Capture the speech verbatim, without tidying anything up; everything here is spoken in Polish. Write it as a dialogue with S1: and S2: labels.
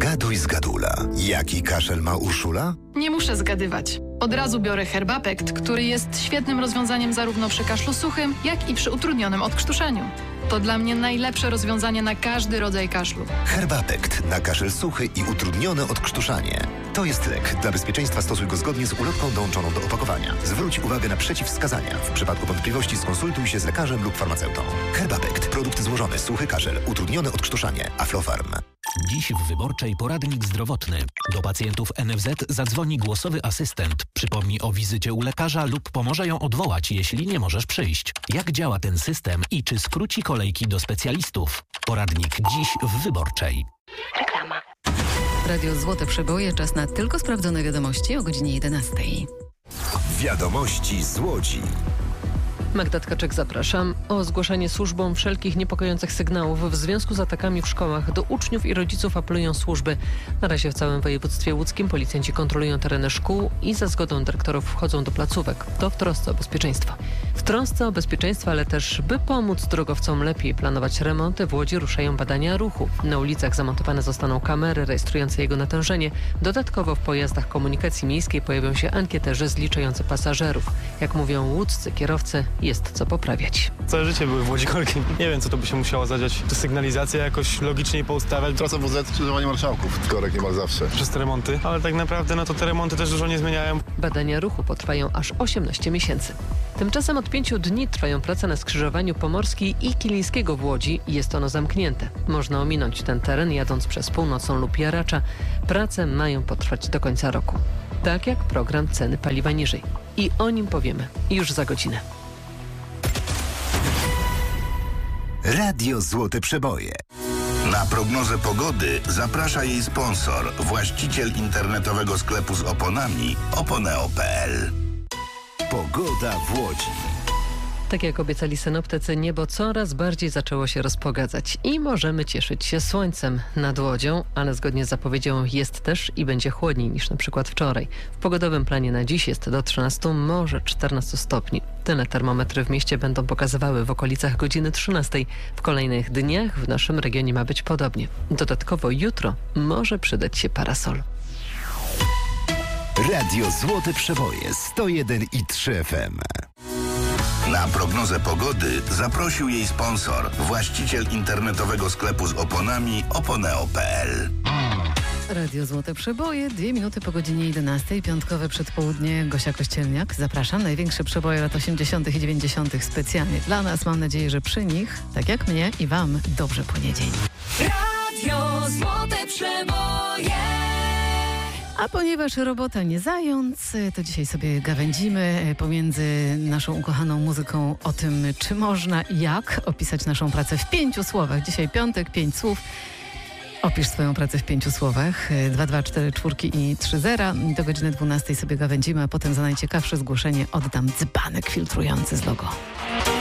S1: Zgaduj zgadula. Jaki kaszel ma Urszula?
S2: Nie muszę zgadywać. Od razu biorę Herbapekt, który jest świetnym rozwiązaniem zarówno przy kaszlu suchym, jak i przy utrudnionym odkrztuszaniu. To dla mnie najlepsze rozwiązanie na każdy rodzaj kaszlu.
S1: Herbapekt na kaszel suchy i utrudnione odkrztuszanie. To jest lek. Dla bezpieczeństwa stosuj go zgodnie z ulotką dołączoną do opakowania. Zwróć uwagę na przeciwwskazania. W przypadku wątpliwości skonsultuj się z lekarzem lub farmaceutą. Herbapekt. Produkt złożony. Suchy kaszel. Utrudnione odkrztuszanie. Aflofarm.
S3: Dziś w Wyborczej poradnik zdrowotny. Do pacjentów N F Z zadzwoni głosowy asystent. Przypomni o wizycie u lekarza lub pomoże ją odwołać, jeśli nie możesz przyjść. Jak działa ten system i czy skróci kolejki do specjalistów? Poradnik dziś w Wyborczej.
S4: Reklama. Radio Złote Przeboje. Czas na tylko sprawdzone wiadomości o godzinie jedenastej.
S1: Wiadomości z Łodzi.
S5: Magda Tkaczyk, zapraszam. O zgłaszanie służbom wszelkich niepokojących sygnałów w związku z atakami w szkołach. Do uczniów i rodziców apelują służby. Na razie w całym województwie łódzkim policjanci kontrolują tereny szkół i za zgodą dyrektorów wchodzą do placówek. To w trosce o bezpieczeństwo. W trosce o bezpieczeństwo, ale też by pomóc drogowcom lepiej planować remonty, w Łodzi ruszają badania ruchu. Na ulicach zamontowane zostaną kamery rejestrujące jego natężenie. Dodatkowo w pojazdach komunikacji miejskiej pojawią się ankieterzy zliczające pasażerów. Jak mówią łódzcy kierowcy, jest co poprawiać.
S6: Całe życie były w Łodzi korki. Nie wiem, co to by się musiało zadziać. Czy sygnalizację jakoś logiczniej poustawiać?
S7: Trasa W Z, skrzyżowanie marszałków. Korek niemal zawsze.
S6: Przez te remonty. Ale tak naprawdę no to te remonty też dużo nie zmieniają.
S5: Badania ruchu potrwają aż osiemnaście miesięcy. Tymczasem od pięciu dni trwają prace na skrzyżowaniu Pomorskiej i Kilińskiego w Łodzi. Jest ono zamknięte. Można ominąć ten teren jadąc przez Północną lub Jaracza. Prace mają potrwać do końca roku. Tak jak program Ceny Paliwa Niżej. I o nim powiemy już za godzinę.
S1: Radio Złote Przeboje.
S8: Na prognozę pogody zaprasza jej sponsor, właściciel internetowego sklepu z oponami oponeo kropka p l.
S1: Pogoda w Łodzi.
S5: Tak jak obiecali synoptycy, niebo coraz bardziej zaczęło się rozpogadzać i możemy cieszyć się słońcem nad Łodzią, ale zgodnie z zapowiedzią jest też i będzie chłodniej niż na przykład wczoraj. W pogodowym planie na dziś jest do trzynastu, może czternastu stopni. Tyle termometry w mieście będą pokazywały w okolicach godziny trzynastej. W kolejnych dniach w naszym regionie ma być podobnie. Dodatkowo jutro może przydać się parasol.
S1: Radio Złote Przeboje sto jeden i trzy F M.
S8: Na prognozę pogody zaprosił jej sponsor, właściciel internetowego sklepu z oponami oponeo kropka p l.
S4: Radio Złote Przeboje, dwie minuty po godzinie jedenastej, piątkowe przedpołudnie, Gosia Kościelniak. Zapraszam, największe przeboje lat osiemdziesiątych i dziewięćdziesiątych specjalnie dla nas. Mam nadzieję, że przy nich, tak jak mnie i wam, dobrze płynie dzień.
S9: Radio Złote Przeboje.
S4: A ponieważ robota nie zając, to dzisiaj sobie gawędzimy pomiędzy naszą ukochaną muzyką o tym, czy można i jak opisać naszą pracę w pięciu słowach. Dzisiaj piątek, pięć słów. Opisz swoją pracę w pięciu słowach. Dwa, dwa, cztery, czwórki i trzy zera. Do godziny dwunastej sobie gawędzimy, a potem za najciekawsze zgłoszenie oddam dzbanek filtrujący z logo.